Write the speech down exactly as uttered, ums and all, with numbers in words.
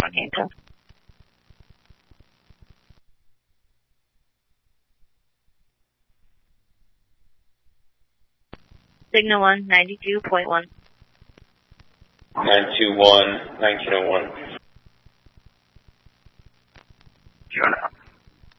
Magenta. Signal one, ninety-two point one. nine two one, nineteen oh one. Sure enough.